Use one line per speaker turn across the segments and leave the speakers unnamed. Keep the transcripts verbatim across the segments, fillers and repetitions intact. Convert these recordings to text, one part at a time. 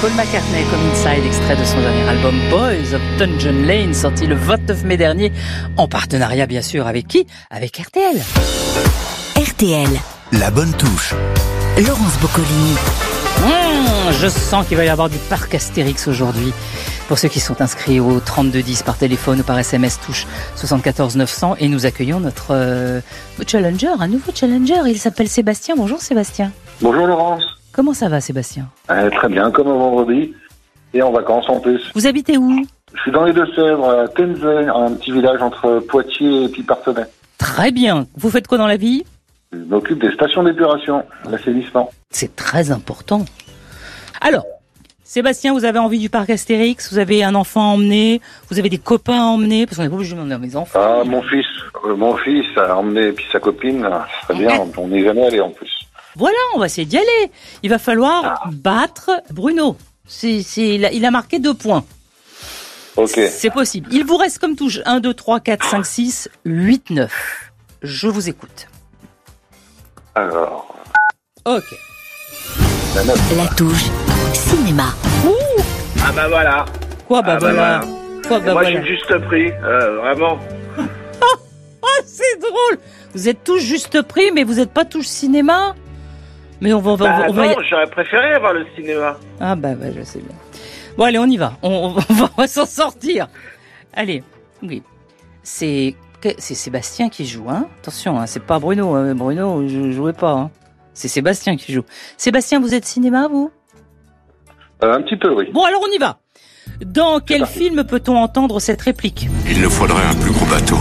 Paul McCartney comme Inside, extrait de son dernier album Boys of Dungeon Lane, sorti le vingt-neuf mai dernier, en partenariat bien sûr avec qui ? Avec R T L.
R T L.
La bonne touche.
Laurence Boccolini.
Mmh, je sens qu'il va y avoir du parc Astérix aujourd'hui. Pour ceux qui sont inscrits au trente-deux dix par téléphone ou par S M S, touche soixante-quatorze neuf cents, et nous accueillons notre euh, challenger, un nouveau challenger. Il s'appelle Sébastien. Bonjour Sébastien.
Bonjour Laurence.
Comment ça va Sébastien ?
euh, Très bien, comme un vendredi, et en vacances en plus.
Vous habitez où ?
Je suis dans les Deux-Sèvres, à Tenzay, un petit village entre Poitiers et Pipartenay.
Très bien. Vous faites quoi dans la vie ?
Je m'occupe des stations d'épuration, l'assainissement.
C'est très important. Alors, Sébastien, vous avez envie du parc Astérix, vous avez un enfant à emmener, vous avez des copains à emmener, parce qu'on n'est pas obligé d'emmener mes enfants.
Ah, mon fils, euh, mon fils a emmené puis sa copine, c'est très bien, on n'est jamais allé en plus.
Voilà, on va essayer d'y aller. Il va falloir ah. battre Bruno. C'est, c'est, il, a, il a marqué deux points.
Ok.
C'est possible. Il vous reste comme touche un, deux, trois, quatre, cinq, six, huit, neuf. Je vous écoute.
Alors.
Ok.
La,
La touche cinéma.
Ouh.
Ah bah voilà.
Quoi bah,
ah
voilà.
bah voilà.
Quoi bah
moi
voilà.
je suis juste pris, euh, vraiment.
Oh, c'est drôle. Vous êtes tous juste pris, mais vous n'êtes pas tous cinéma. Mais on va, on va,
bah,
on va.
Non, j'aurais préféré avoir le cinéma.
Ah bah, bah je sais bien. Bon allez, on y va. On, on va, on va s'en sortir. Allez, oui. C'est c'est Sébastien qui joue, hein. Attention, hein, c'est pas Bruno. Hein. Bruno, je jouais pas. Hein. C'est Sébastien qui joue. Sébastien, vous êtes cinéma, vous ?
euh, Un petit peu, oui.
Bon, alors on y va. Dans quel film peut-on entendre cette réplique ?
Il nous faudrait un plus gros bateau.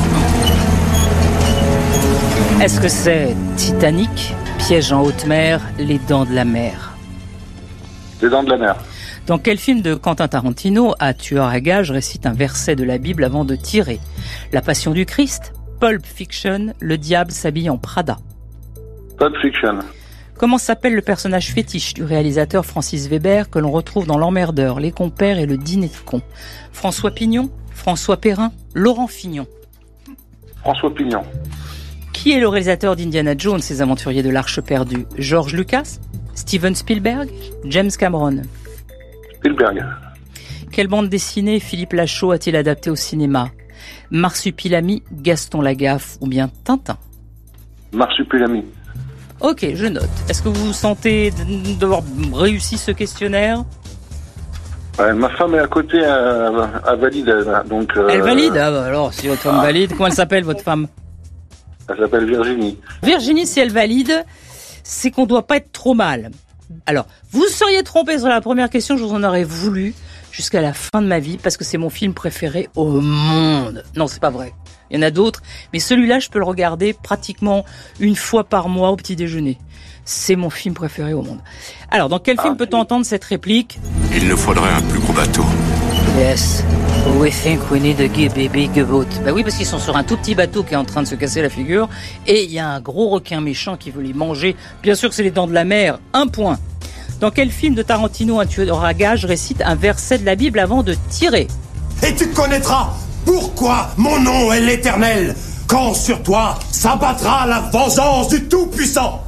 Est-ce que c'est Titanic, Piège en haute mer, Les Dents de la mer ?
Les Dents de la mer.
Dans quel film de Quentin Tarantino un tueur à gages récite un verset de la Bible avant de tirer ? La Passion du Christ, Pulp Fiction, Le diable s'habille en Prada.
Pulp Fiction.
Comment s'appelle le personnage fétiche du réalisateur Francis Weber que l'on retrouve dans L'Emmerdeur, Les Compères et Le Dîner de cons ? François Pignon, François Perrin, Laurent Fignon.
François Pignon.
Qui est le réalisateur d'Indiana Jones, ses aventuriers de l'Arche perdue ? George Lucas, Steven Spielberg, James Cameron.
Spielberg.
Quelle bande dessinée Philippe Lachaud a-t-il adapté au cinéma ? Marsupilami, Gaston Lagaffe ou bien Tintin ?
Marsupilami.
Ok, je note. Est-ce que vous vous sentez d'avoir réussi ce questionnaire ?
Ouais, ma femme est à côté, elle, elle valide, donc... Euh...
Elle valide ? Ah bah alors, si votre femme ah. valide, comment elle s'appelle, votre femme ?
Elle s'appelle Virginie.
Virginie, si elle valide, c'est qu'on doit pas être trop mal. Alors, vous seriez trompé sur la première question, je vous en aurais voulu jusqu'à la fin de ma vie, parce que c'est mon film préféré au monde. Non, c'est pas vrai. Il y en a d'autres, mais celui-là, je peux le regarder pratiquement une fois par mois au petit déjeuner. C'est mon film préféré au monde. Alors, dans quel ah, film peut-on entendre cette réplique ?
Il nous faudrait un plus gros bateau.
Yes, we think we need a big boat. Bah oui, parce qu'ils sont sur un tout petit bateau qui est en train de se casser la figure, et il y a un gros requin méchant qui veut les manger. Bien sûr que c'est les Dents de la mer. Un point. Dans quel film de Tarantino un tueur à gages récite un verset de la Bible avant de tirer ?
Et tu connaîtras pourquoi mon nom est l'Éternel, quand sur toi s'abattra la vengeance du Tout-Puissant.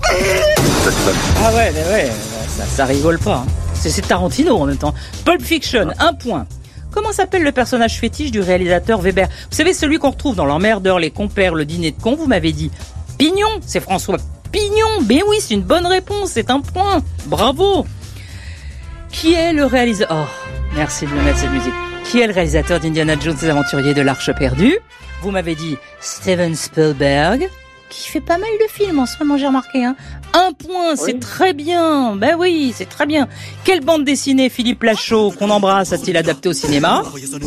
Ah ouais, mais ouais, ça, ça rigole pas. Hein. C'est, c'est Tarantino en même temps. Pulp Fiction, un point. Comment s'appelle le personnage fétiche du réalisateur Weber ? Vous savez, celui qu'on retrouve dans L'Emmerdeur, Les Compères, Le Dîner de cons, vous m'avez dit Pignon, c'est François Pignon. Ben oui, c'est une bonne réponse, c'est un point. Bravo. Qui est le réalisateur... Oh, merci de me mettre cette musique. Qui est le réalisateur d'Indiana Jones et les Aventuriers de l'Arche perdue ? Vous m'avez dit Steven Spielberg, qui fait pas mal de films en ce moment, j'ai remarqué. Hein. Un point, oui. C'est très bien. Ben oui, c'est très bien. Quelle bande dessinée Philippe Lachaud, qu'on embrasse, a-t-il adapté au cinéma ?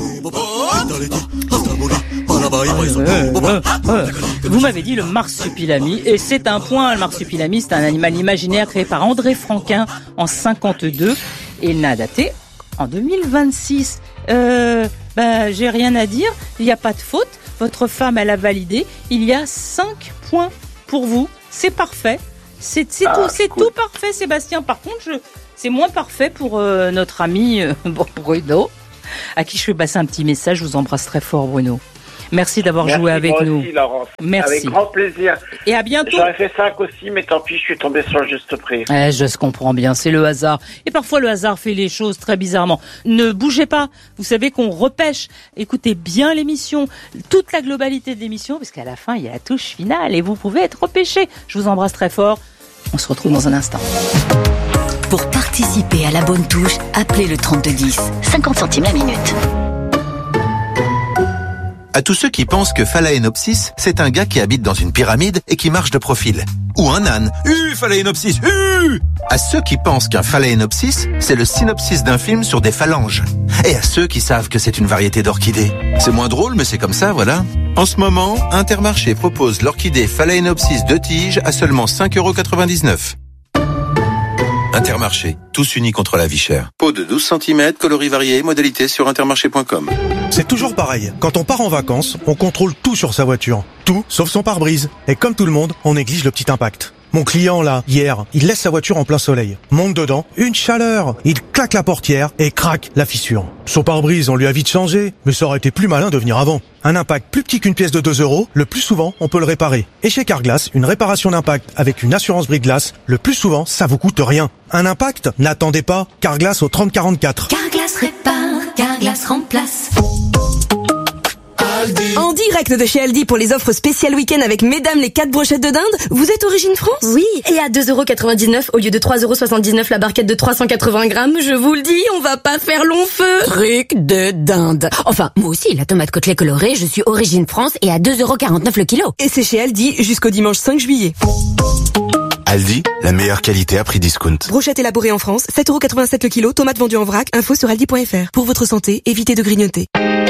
Vous m'avez dit le marsupilami, et c'est un point. Le marsupilami, c'est un animal imaginaire créé par André Franquin en cinquante-deux, et il n'a adapté en deux mille vingt-six. Euh, ben, j'ai rien à dire, il n'y a pas de faute. Votre femme, elle a validé. Il y a cinq points pour vous. C'est parfait. C'est, c'est, ah, tout, c'est cool. Tout parfait, Sébastien. Par contre, je, c'est moins parfait pour euh, notre ami euh, Bruno, à qui je fais passer un petit message. Je vous embrasse très fort, Bruno. Merci d'avoir
Merci,
joué avec
moi
nous.
aussi, Laurence.
Merci.
Avec grand plaisir.
Et à bientôt.
J'aurais fait cinq aussi, mais tant pis, je suis tombé sur le juste prix.
Eh, je comprends bien, c'est le hasard. Et parfois le hasard fait les choses très bizarrement. Ne bougez pas, vous savez qu'on repêche. Écoutez bien l'émission, toute la globalité de l'émission, parce qu'à la fin, il y a la touche finale et vous pouvez être repêché. Je vous embrasse très fort. On se retrouve dans un instant.
Pour participer à la bonne touche, appelez le trente-deux dix. cinquante centimes la minute.
À tous ceux qui pensent que Phalaenopsis, c'est un gars qui habite dans une pyramide et qui marche de profil. Ou un âne. Uh, Phalaenopsis, uh À ceux qui pensent qu'un Phalaenopsis, c'est le synopsis d'un film sur des phalanges. Et à ceux qui savent que c'est une variété d'orchidées. C'est moins drôle, mais c'est comme ça, voilà. En ce moment, Intermarché propose l'orchidée Phalaenopsis deux tiges à seulement cinq euros quatre-vingt-dix-neuf. Intermarché, tous unis contre la vie chère. Pot de douze centimètres, coloris variés, modalité sur intermarché point com.
C'est toujours pareil. Quand on part en vacances, on contrôle tout sur sa voiture. Tout, sauf son pare-brise. Et comme tout le monde, on néglige le petit impact. Mon client, là, hier, il laisse sa voiture en plein soleil. Monte dedans, une chaleur. Il claque la portière et craque la fissure. Son pare-brise, on lui a vite changé, mais ça aurait été plus malin de venir avant. Un impact plus petit qu'une pièce de deux euros, le plus souvent, on peut le réparer. Et chez Carglass, une réparation d'impact avec une assurance brise-glace, le plus souvent, ça vous coûte rien. Un impact? N'attendez pas. Carglass au trente quarante-quatre.
Carglass répare, Carglass remplace.
En direct de chez Aldi pour les offres spéciales week-end avec mesdames les quatre brochettes de dinde. Vous êtes Origine France?
Oui, et à deux euros quatre-vingt-dix-neuf au lieu de trois euros soixante-dix-neuf la barquette de trois cent quatre-vingts grammes, je vous le dis, on va pas faire long feu.
Truc de dinde. Enfin, moi aussi, la tomate côtelée colorée, je suis Origine France et à deux euros quarante-neuf le kilo.
Et c'est chez Aldi jusqu'au dimanche cinq juillet.
Aldi, la meilleure qualité à prix discount.
Brochette élaborée en France, sept euros quatre-vingt-sept le kilo, tomates vendues en vrac, info sur aldi point fr. Pour votre santé, évitez de grignoter.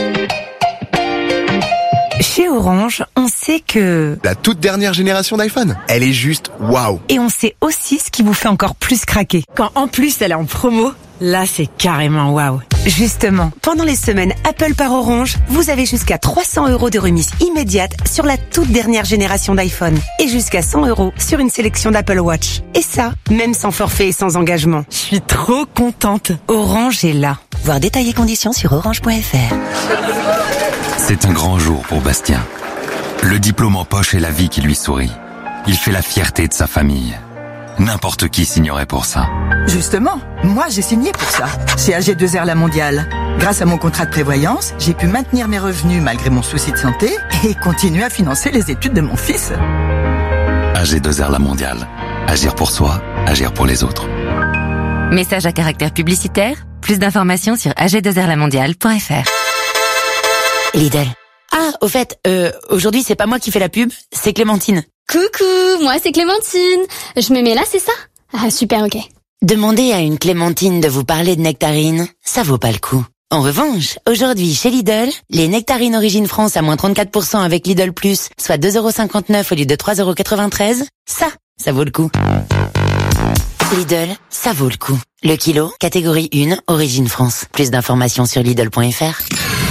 Chez Orange, on sait que...
La toute dernière génération d'iPhone, elle est juste waouh.
Et on sait aussi ce qui vous fait encore plus craquer. Quand en plus elle est en promo, là c'est carrément waouh. Justement, pendant les semaines Apple par Orange, vous avez jusqu'à trois cents euros de remise immédiate sur la toute dernière génération d'iPhone. Et jusqu'à cent euros sur une sélection d'Apple Watch. Et ça, même sans forfait et sans engagement. Je suis trop contente. Orange est là.
Voir détails et conditions sur orange point fr.
C'est un grand jour pour Bastien. Le diplôme en poche et la vie qui lui sourit. Il fait la fierté de sa famille. N'importe qui signerait pour ça.
Justement, moi j'ai signé pour ça, chez A G deux R La Mondiale. Grâce à mon contrat de prévoyance, j'ai pu maintenir mes revenus malgré mon souci de santé et continuer à financer les études de mon fils.
A G deux R La Mondiale. Agir pour soi, agir pour les autres.
Message à caractère publicitaire. Plus d'informations sur a g deux r la mondiale point f r.
Lidl. Ah, au fait, euh, aujourd'hui c'est pas moi qui fais la pub, c'est Clémentine.
Coucou, moi c'est Clémentine. Je me mets là, c'est ça? Ah super, ok.
Demandez à une Clémentine de vous parler de nectarines, ça vaut pas le coup. En revanche, aujourd'hui chez Lidl, les nectarines Origine France à moins trente-quatre pour cent avec Lidl Plus, soit deux euros cinquante-neuf au lieu de trois euros quatre-vingt-treize, ça, ça vaut le coup. Lidl, ça vaut le coup. Le kilo, catégorie un, Origine France. Plus d'informations sur lidl point f r.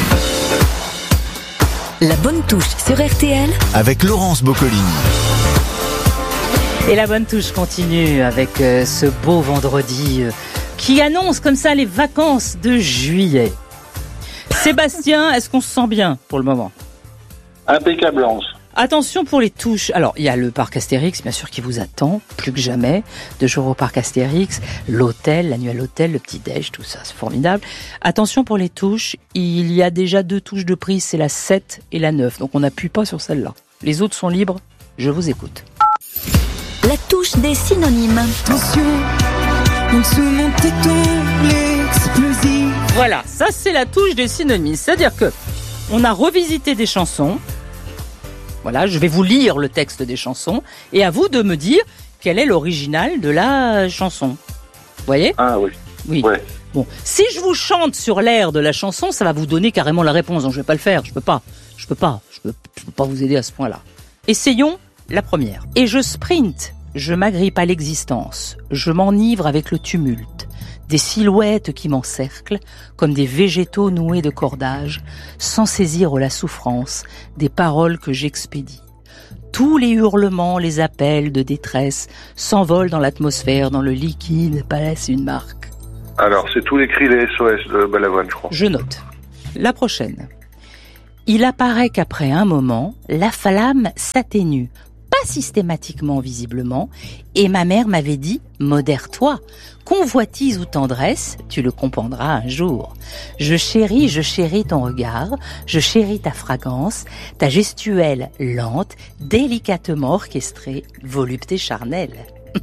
La bonne touche sur R T L
avec Laurence Boccolini.
Et la bonne touche continue avec euh, ce beau vendredi euh, qui annonce comme ça les vacances de juillet. Sébastien, est-ce qu'on se sent bien pour le moment?
Impeccable, Laurence.
Attention pour les touches. Alors, il y a le parc Astérix, bien sûr, qui vous attend, plus que jamais. Deux jours au parc Astérix, l'hôtel, la nuit à l'hôtel, le petit-déj, tout ça, c'est formidable. Attention pour les touches. Il y a déjà deux touches de prix, c'est la sept et la neuf. Donc, on n'appuie pas sur celle-là. Les autres sont libres. Je vous écoute.
La touche des synonymes.
Attention, en dessous mon téton, l'explosif.
Voilà, ça c'est la touche des synonymes. C'est-à-dire que on a revisité des chansons. Voilà, je vais vous lire le texte des chansons et à vous de me dire quel est l'original de la chanson. Vous voyez ?
Ah oui.
Oui.
Ouais.
Bon, si je vous chante sur l'air de la chanson, ça va vous donner carrément la réponse. Donc je vais pas le faire, je peux pas. Je peux pas. Je peux, je peux pas vous aider à ce point-là. Essayons la première. Et je sprinte, je m'agrippe à l'existence, je m'enivre avec le tumulte. Des silhouettes qui m'encerclent, comme des végétaux noués de cordages, sans saisir la souffrance des paroles que j'expédie. Tous les hurlements, les appels de détresse s'envolent dans l'atmosphère, dans le liquide, paraissent une marque.
Alors, c'est tous les cris des S O S de Balavoine, je crois.
Je note. La prochaine. Il apparaît qu'après un moment, la flamme s'atténue. Pas systématiquement, visiblement. Et ma mère m'avait dit, modère-toi. Convoitise ou tendresse, tu le comprendras un jour. Je chéris, je chéris ton regard, je chéris ta fragrance, ta gestuelle lente, délicatement orchestrée, volupté charnelle.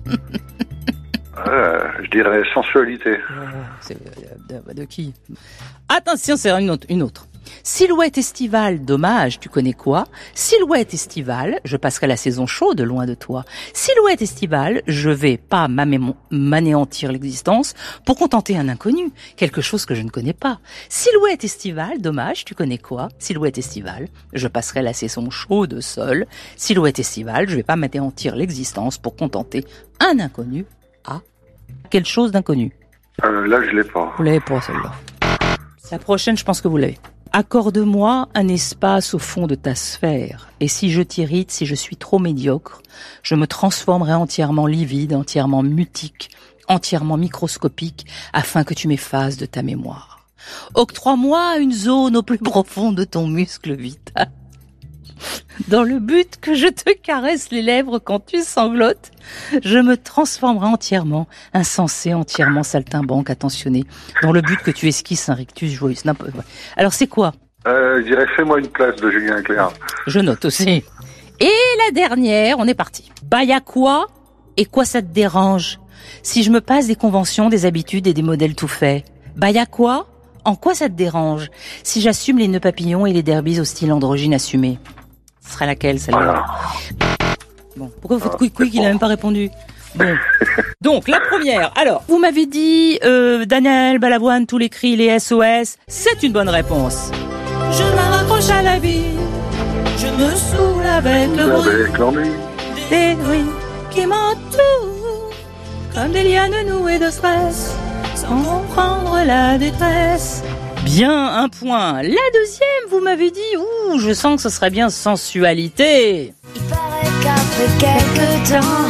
euh, je dirais sensualité.
Euh, c'est, de, de, de qui? Attention, c'est une autre. Une autre. Silhouette estivale, dommage, tu connais quoi? Silhouette estivale, je passerai la saison chaude loin de toi. Silhouette estivale, je vais pas m'amé- m'anéantir l'existence pour contenter un inconnu, quelque chose que je ne connais pas. Silhouette estivale, dommage, tu connais quoi? Silhouette estivale, je passerai la saison chaude seule. Silhouette estivale, je vais pas m'anéantir l'existence pour contenter un inconnu. Ah, quelque chose d'inconnu.
Euh, là, je l'ai pas.
Vous l'avez pas, celle-là. La prochaine, je pense que vous l'avez. Accorde-moi un espace au fond de ta sphère, et si je t'irrite, si je suis trop médiocre, je me transformerai entièrement livide, entièrement mutique, entièrement microscopique, afin que tu m'effaces de ta mémoire. Octroie-moi une zone au plus profond de ton muscle vital, dans le but que je te caresse les lèvres quand tu sanglotes. Je me transformerai entièrement, insensé, entièrement saltimbanque, attentionné, dans le but que tu esquisses un rictus joyeux. Alors c'est quoi?
euh, Je dirais fais-moi une place de Julien Clerc.
Je note aussi. Et la dernière, on est parti. Bah y'a quoi? Et quoi ça te dérange? Si je me passe des conventions, des habitudes et des modèles tout faits. Bah y'a quoi? En quoi ça te dérange? Si j'assume les nœuds papillons et les derbies au style androgyne assumé. Ce serait laquelle, celle-là? Bon, pourquoi vous faites quick quick, il a même pas répondu. Bon. Donc, la première. Alors, vous m'avez dit, euh, Daniel Balavoine, tous les cris, les S O S. C'est une bonne réponse. Je me raccroche à la vie. Je me saoule avec le bruit des rues qui m'entourent. Comme des lianes nouées de stress, sans comprendre la détresse. Bien, un point. La deuxième, vous m'avez dit, ouh, je sens que ce serait bien sensualité.
Il paraît qu'après quelques temps,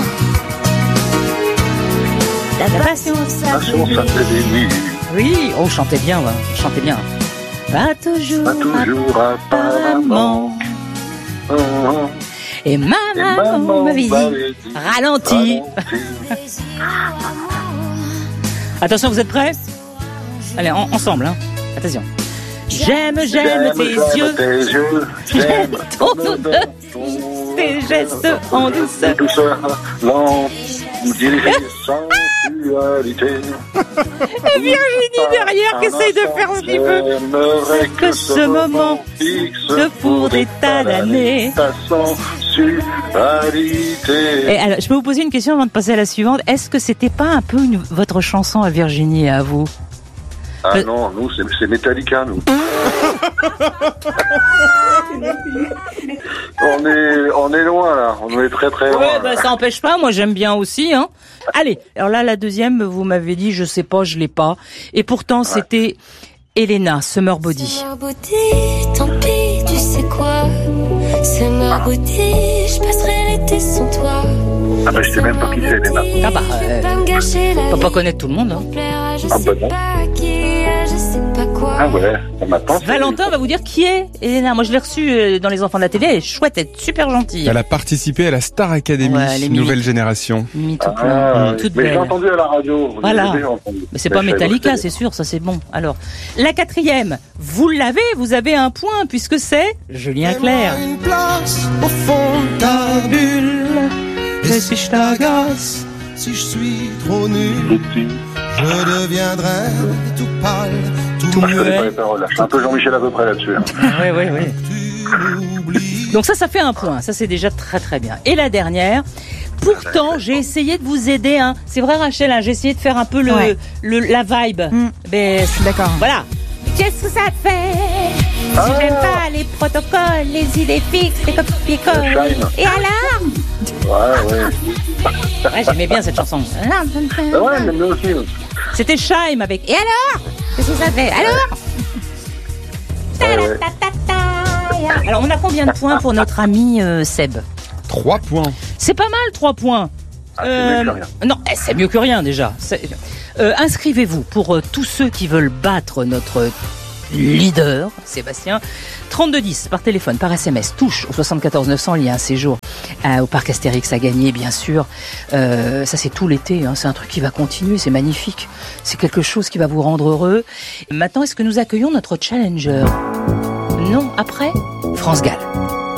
la passion s'affaiblit.
Oui, oh, chantez bien, ouais. Chantez bien. Pas toujours,
Pas toujours apparemment. Oh, oh.
Et ma maman m'avait dit, ralenti. Attention, vous êtes prêts? Allez, en, ensemble, hein. Attention. J'aime, j'aime, j'aime tes j'aime yeux. Tes yeux. J'aime ton odeur. Tes gestes en douceur.
Douceur, lente, sensualité.
Et Virginie derrière qui essaye de faire ce qu'il veut. Que ce moment fixe pour des tas d'années.
Ta sensualité.
Et alors, je peux vous poser une question avant de passer à la suivante. Est-ce que c'était pas un peu une, votre chanson à Virginie et à vous?
Ah Le... non, nous, c'est, c'est Metallica, nous. on est, on est loin, là. On est très, très loin.
Ouais, bah, ça n'empêche pas. Moi, j'aime bien aussi, hein. Allez. Alors là, la deuxième, vous m'avez dit, je sais pas, je l'ai pas. Et pourtant, ouais. C'était Elena, Summer Body.
Summer Body, tant pis, tu sais quoi. Summer Body, je passerai l'été sans toi.
Ah bah, je sais même pas qui c'est, Elena.
Ah bah, euh, on peut pas connaître tout le monde, hein.
Ah bah non. Ah ouais, ça m'a pensé.
Valentin va vous dire qui est Elena. Moi, je l'ai reçue dans Les Enfants de la télé. Elle est chouette, elle est super gentille.
Elle a participé à la Star Academy, ouais, nouvelle génération.
Mimi tout plein,
ah,
toute
mais
belle.
j'ai entendu à la radio. Vous
voilà. Mais c'est pas Metallica, c'est sûr, ça c'est bon. Alors, la quatrième, vous l'avez, vous avez un point puisque c'est Julien Clerc.
Une place au fond de ta bulle. Et si je t'agace, si je suis trop nul, je deviendrai tout pâle, tout
Moi, je connais pas les paroles. Je suis un peu Jean-Michel à peu près là-dessus.
Oui, oui, oui. Donc ça, ça fait un point. Ça, c'est déjà très, très bien. Et la dernière, pourtant, j'ai essayé de vous aider. Hein. C'est vrai, Rachel, hein, j'ai essayé de faire un peu le, ouais. le, la vibe.
Mmh.
Mais,
d'accord.
Voilà. Qu'est-ce que ça te fait ah. Si j'aime pas les protocoles, les idées fixes, les copies-colles. Et alors
Ouais, ouais.
Ouais, j'aimais bien cette chanson.
Ah ouais, mais moi aussi.
C'était Scheim avec. Et alors qu'est-ce que ça fait Alors
ouais, ouais.
Alors, on a combien de points pour notre ami euh, Seb?
Trois points.
C'est pas mal, trois points.
Ah, euh, c'est mieux que rien.
Non, c'est mieux que rien déjà. Euh, inscrivez-vous pour euh, tous ceux qui veulent battre notre leader, Sébastien. trente-deux dix par téléphone, par S M S, touche au soixante-quatorze neuf cents, il y a un séjour euh, au parc Astérix à gagner, bien sûr. Euh, ça, c'est tout l'été, hein. C'est un truc qui va continuer, c'est magnifique. C'est quelque chose qui va vous rendre heureux. Maintenant, est-ce que nous accueillons notre challenger ? Non, après, France Gall.